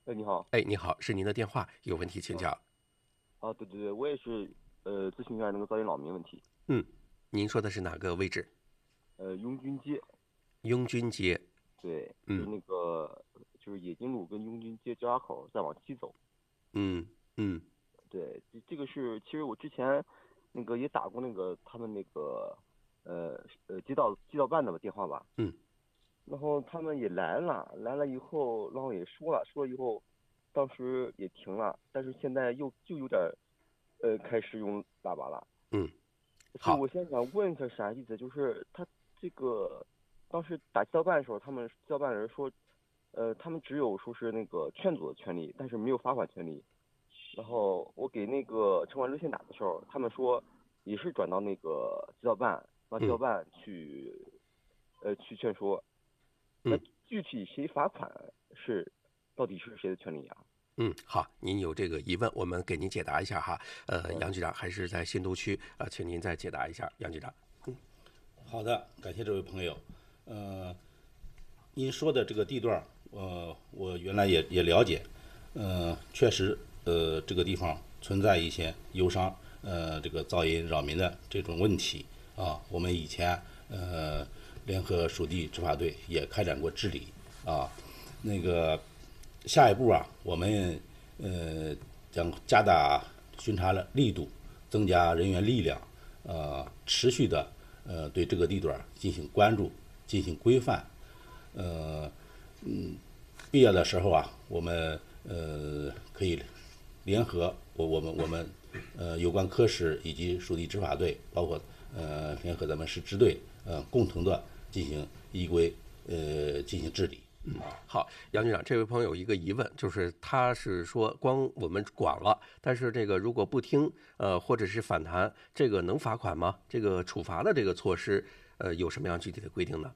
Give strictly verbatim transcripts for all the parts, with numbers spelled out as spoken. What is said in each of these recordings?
哎，你好。 哎，你好，是您的电话，有问题请啊讲。 啊，对对对，我也是呃咨询一下那个噪音扰民问题。 嗯，您说的是哪个位置？ 呃，拥军街。 拥军街。 对，就是嗯那个就是冶金路跟拥军街交叉口再往西走。 嗯嗯对，这这个是其实我之前那个也打过那个他们那个呃呃街道街道办的电话吧。 嗯然后他们也来了，来了以后，然后也说了，说了以后，当时也停了，但是现在又就有点儿呃开始用喇叭了。 嗯，好。 所以我现在想问一下啥意思，就是他这个当时打交办的时候，他们交办人说，呃，他们只有说是那个劝阻的权利，但是没有罚款权利。然后我给那个城管热线打的时候，他们说也是转到那个街道办，让街道嗯办去呃去劝说。那嗯具体谁罚款是到底是谁的权利啊？ 嗯，好，您有这个疑问，我们给您解答一下哈。呃， 嗯。 杨局长还是在新都区，呃，请您再解答一下，杨局长。 好的，感谢这位朋友。呃，您说的这个地段儿，呃，我原来也也了解，呃，确实，呃，这个地方存在一些忧伤，呃，这个噪音扰民的这种问题啊。我们以前呃联合属地执法队也开展过治理啊。那个下一步啊，我们呃将加大巡查的力度，增加人员力量，呃，持续的呃对这个地段进行关注，进行规范。呃，嗯，必要的时候啊，我们呃可以联合我我们我们呃有关科室以及属地执法队，包括呃联合咱们市支队，呃共同的进行依规呃进行治理。 好，杨局长，这位朋友有一个疑问，就是他是说光我们管了，但是这个如果不听，呃，或者是反弹，这个能罚款吗？这个处罚的这个措施，呃，有什么样具体的规定呢？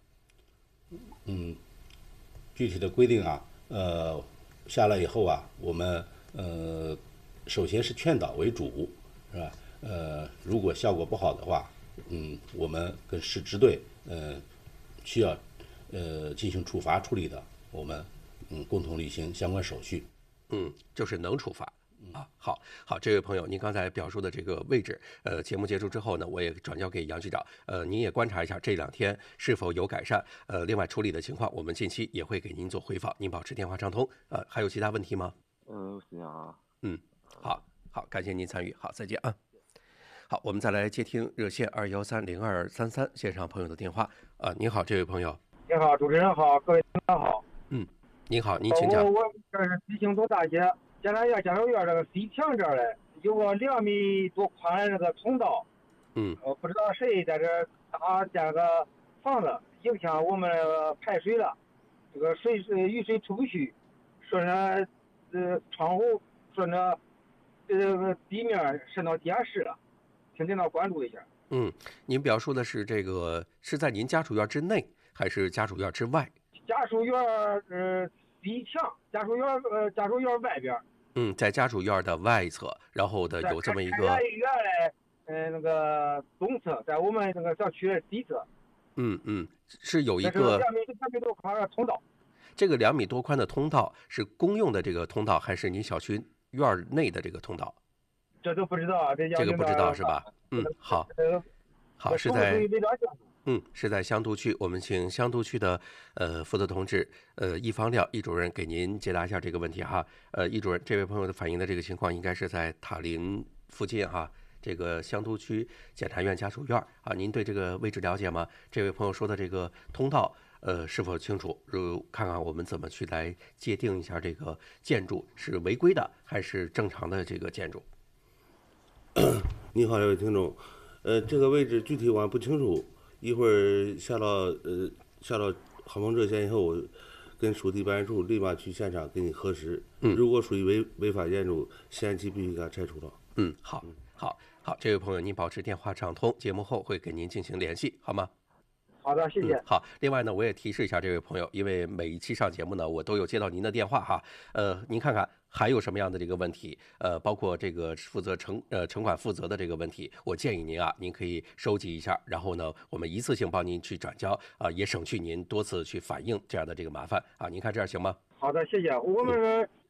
具体的规定啊，呃，下来以后啊，我们呃，首先是劝导为主，是吧？呃，如果效果不好的话，嗯，我们跟市支队，呃，需要呃进行处罚处理的，我们嗯共同履行相关手续。 嗯，就是能处罚。啊，好好，这位朋友，您刚才表述的这个位置，呃，节目结束之后呢，我也转交给杨局长，呃，您也观察一下这两天是否有改善，呃，另外处理的情况，我们近期也会给您做回访，您保持电话畅通，呃，还有其他问题吗？ 嗯，我想想啊。 嗯，好，好，感谢您参与，好，再见啊。好，我们再来接听热线二幺三零二三三线上朋友的电话，呃，您好，这位朋友。 你好，主持人好，各位听众好。 嗯，您好，您呃， 请讲。 我我这是地形东大街检察院检察院这个西墙这儿嘞，有个两米多宽的这个通道。 嗯呃，不知道谁在这儿搭建个房子，影响我们排水了。这个水是雨水出不去，顺着呃窗户，顺着这个地面渗到地下室了，请领导关注一下。 嗯，您表述的是这个是在您家属院之内还是家属院之外？ 家属院呃西墙，家属院呃家属院外边。 嗯，在家属院的外侧，然后的有这么一个。 开元嘞，呃，那个东侧，在我们那个小区的西侧。 嗯嗯，是有一这是个两米两米多宽的通道。 这个两米多宽的通道是公用的这个通道，还是您小区院内的这个通道？ 这都不知道啊，这这个不知道是吧？嗯，好， 呃， 好，是属不属于在违章项目？ 嗯是在香都区，我们请香都区的呃负责同志呃易方亮易主任给您解答一下这个问题哈。呃，易主任，这位朋友的反映的这个情况应该是在塔林附近哈。这个香都区检察院家属院啊，您对这个位置了解吗？这位朋友说的这个通道，呃，是否清楚？如看看我们怎么去来界定一下这个建筑是违规的还是正常的这个建筑？ 你好，这位听众，呃，这个位置具体我还不清楚，一会儿下到呃下到航空热线以后，我跟属地办事处立马去现场给你核实。 嗯， 如果属于违违法建筑，限期必须给它拆除了。 嗯，好，好，好，这位朋友，您保持电话畅通，节目后会给您进行联系，好吗？ 好的，谢谢。 嗯。好，另外呢，我也提示一下这位朋友，因为每一期上节目呢，我都有接到您的电话哈。呃，您看看还有什么样的这个问题？呃，包括这个负责城呃城管负责的这个问题，我建议您啊，您可以收集一下，然后呢，我们一次性帮您去转交啊、也省去您多次去反映这样的这个麻烦啊。您看这样行吗？ 好的，谢谢。我们